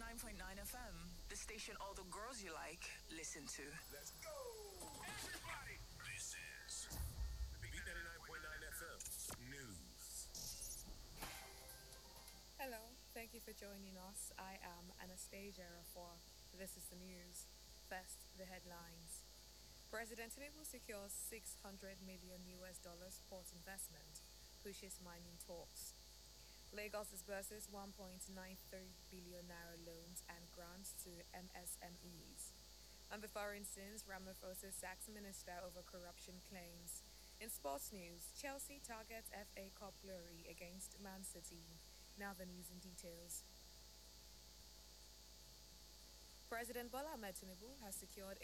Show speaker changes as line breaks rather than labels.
89.9 FM, the station all the girls you like listen to.
Let's go! Everybody! This is the Beat 99.9 FM News.
Hello, thank you for joining us. I am Anastasia Rafor. This is the news. First, the headlines. President Tinubu secures $600 million port investment, pushes mining talks. Lagos disburses 1.93 billion naira loans and grants to MSMEs. And before instance, Ramaphosa sacks minister over corruption claims. In sports news, Chelsea targets FA Cup glory against Man City. Now the news in details. President Bola Ahmed Tinubu has secured